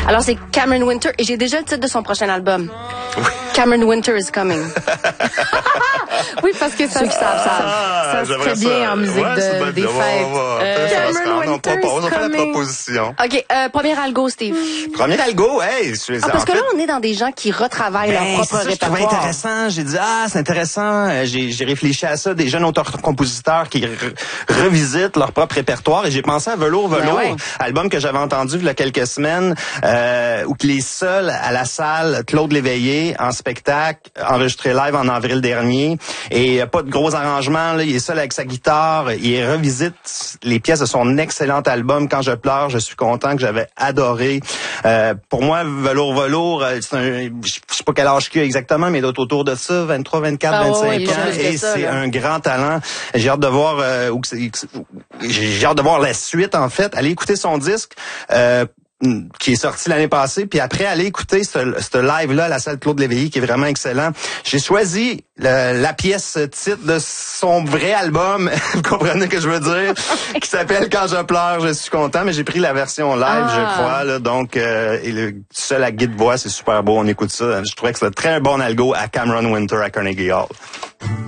Alors, c'est Cameron Winter, et j'ai déjà le titre de son prochain album. Oui. Cameron Winter is coming. Oui, parce que ceux qui savent, ça se fait bien en musique des fêtes. Cameron Winter on a fait la coming. proposition. OK, premier algo, Steve. Premier algo, hey, Parce que là, on est dans des gens qui retravaillent leur propre je trouvais répertoire. intéressant. J'ai dit, c'est intéressant. J'ai réfléchi à ça, des jeunes auteurs-compositeurs qui revisitent leur propre répertoire. Et j'ai pensé à Velours, album que j'avais entendu il y a quelques semaines, où il est seul à la salle Claude Léveillé, en spectacle, enregistré live en avril dernier. Et pas de gros arrangements, là. Il est seul avec sa guitare. Il revisite les pièces de son excellent album Quand je pleure, je suis content, que j'avais adoré. Pour moi, Velours, c'est je sais pas quel âge qu'il a exactement, mais il doit être autour de ça, 23, 24, 25 ans. Et c'est un grand talent. J'ai hâte de voir j'ai hâte de voir la suite, en fait. Allez écouter son disque. Qui est sorti l'année passée, puis après aller écouter ce live-là à la salle Claude Léveillé, qui est vraiment excellent. J'ai choisi la pièce titre de son vrai album, vous comprenez ce que je veux dire, qui s'appelle Quand je pleure, je suis content, mais j'ai pris la version live, je crois, là, donc et le seul à guide-voix, c'est super beau, on écoute ça. Je trouvais que c'était très bon algo à Cameron Winter à Carnegie Hall.